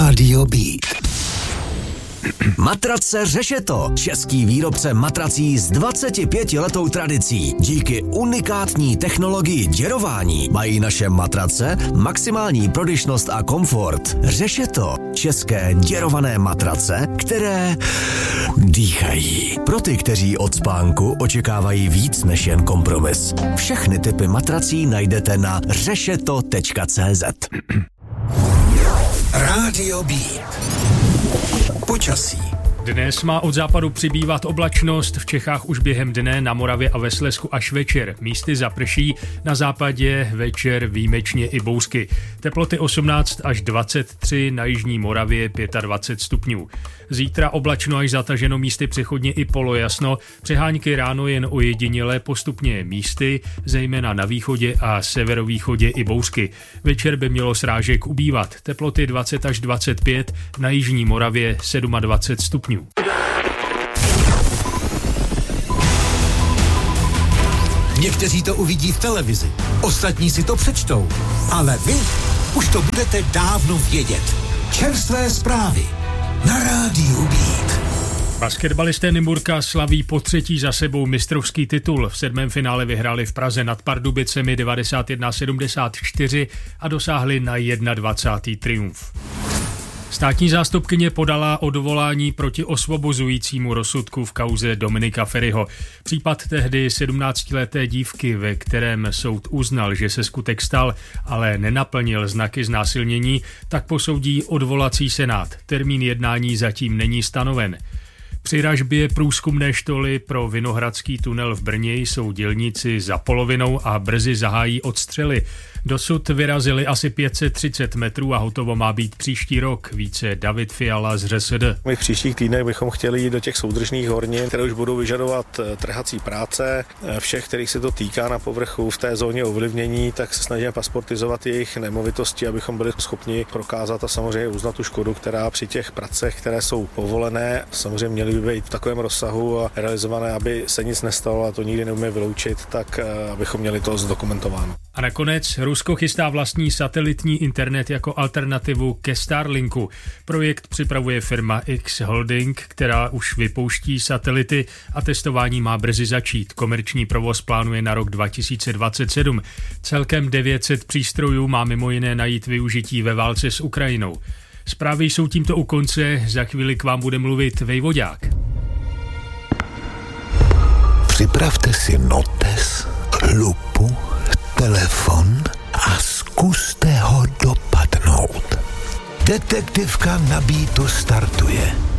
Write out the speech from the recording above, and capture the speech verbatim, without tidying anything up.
Rádio Beat. Matrace Řešeto, český výrobce matrací s dvacetipětiletou tradicí. Díky unikátní technologii děrování mají naše matrace maximální prodyšnost a komfort. Řešeto, české děrované matrace, které dýchají. Pro ty, kteří od spánku očekávají víc než jen kompromis. Všechny typy matrací najdete na řešeto tečka cé zet. Rádio Beat. Počasí. Dnes má od západu přibývat oblačnost, v Čechách už během dne, na Moravě a ve Slezsku až večer. Místy zaprší, na západě večer výjimečně i bouzky. Teploty osmnáct až dvacet tři, na jižní Moravě dvacet pět stupňů. Zítra oblačno až zataženo, místy přechodně i polojasno, přehánky ráno jen ojedinělé, postupně místy, zejména na východě a severovýchodě i bouzky. Večer by mělo srážek ubývat, teploty dvacet až dvacet pět, na jižní Moravě dvacet sedm stupňů. Někteří to uvidí v televizi, ostatní si to přečtou, ale vy už to budete dávno vědět. Čerstvé zprávy na Rádiu Beat. Basketbalisté Nymburka slaví po třetí za sebou mistrovský titul. V sedmém finále vyhráli v Praze nad Pardubicemi devadesát jedna sedmdesát čtyři a dosáhli na dvacátý první triumf. Státní zástupkyně podala odvolání proti osvobozujícímu rozsudku v kauze Dominika Feriho. Případ tehdy sedmnáctileté dívky, ve kterém soud uznal, že se skutek stal, ale nenaplnil znaky znásilnění, tak posoudí odvolací senát. Termín jednání zatím není stanoven. Při ražbě průzkumné štoly pro Vinohradský tunel v Brně jsou dělníci za polovinou a brzy zahájí odstřely. Dosud vyrazili asi pět set třicet metrů a hotovo má být příští rok. Více David Fiala z ŘSD. My v příštích týdnech bychom chtěli jít do těch soudržných hornin, které už budou vyžadovat trhací práce. Všech, kterých se to týká na povrchu v té zóně ovlivnění, tak se snažíme pasportizovat jejich nemovitosti, abychom byli schopni prokázat a samozřejmě uznat tu škodu, která při těch pracech, které jsou povolené, samozřejmě měly by být v takovém rozsahu a realizované, aby se nic nestalo, a to nikdy neumíme vyloučit, tak abychom měli to zdokumentováno. A nakonec Rusko chystá vlastní satelitní internet jako alternativu ke Starlinku. Projekt připravuje firma X Holding, která už vypouští satelity a testování má brzy začít. Komerční provoz plánuje na rok dva tisíce dvacet sedm. Celkem devět set přístrojů má mimo jiné najít využití ve válce s Ukrajinou. Zprávy jsou tímto u konce, za chvíli k vám bude mluvit Vejvodák. Připravte si notes, lupu, telefon a zkuste ho dopadnout. Detektivka na Beatu startuje.